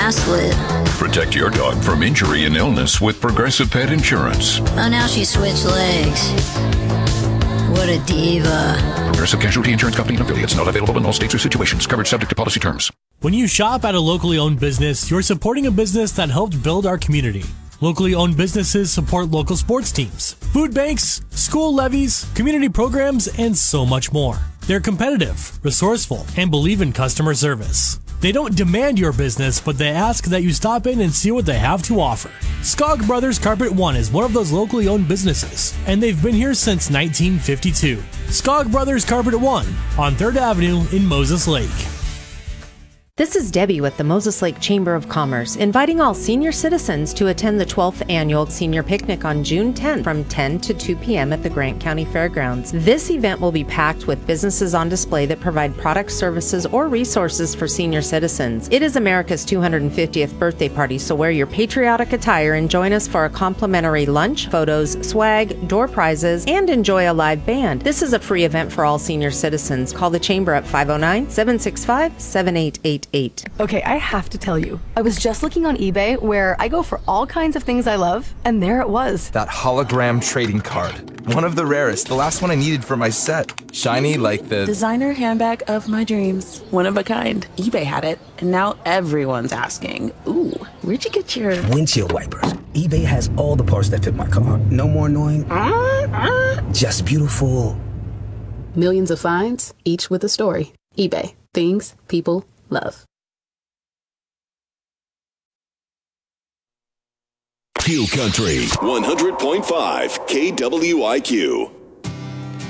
ass lit. Protect your dog from injury and illness with Progressive Pet Insurance. Oh, now she switched legs. What a diva. Progressive Casualty Insurance Company and affiliates. Not available in all states or situations. Coverage subject to policy terms. When you shop at a locally owned business, you're supporting a business that helped build our community. Locally owned businesses support local sports teams, food banks, school levies, community programs, and so much more. They're competitive, resourceful, and believe in customer service. They don't demand your business, but they ask that you stop in and see what they have to offer. Skog Brothers Carpet One is one of those locally owned businesses, and they've been here since 1952. Skog Brothers Carpet One on 3rd Avenue in Moses Lake. This is Debbie with the Moses Lake Chamber of Commerce, inviting all senior citizens to attend the 12th Annual Senior Picnic on June 10th from 10 to 2 p.m. at the Grant County Fairgrounds. This event will be packed with businesses on display that provide products, services, or resources for senior citizens. It is America's 250th birthday party, so wear your patriotic attire and join us for a complimentary lunch, photos, swag, door prizes, and enjoy a live band. This is a free event for all senior citizens. Call the Chamber at 509-765-7888. Okay, I have to tell you, I was just looking on eBay where I go for all kinds of things I love, and there it was. That hologram trading card. One of the rarest, the last one I needed for my set. Shiny like the designer handbag of my dreams. One of a kind. eBay had it, and now everyone's asking, ooh, where'd you get your windshield wipers? eBay has all the parts that fit my car. No more annoying, just beautiful. Millions of finds, each with a story. eBay. Things people love. Q Country 100.5 KWIQ.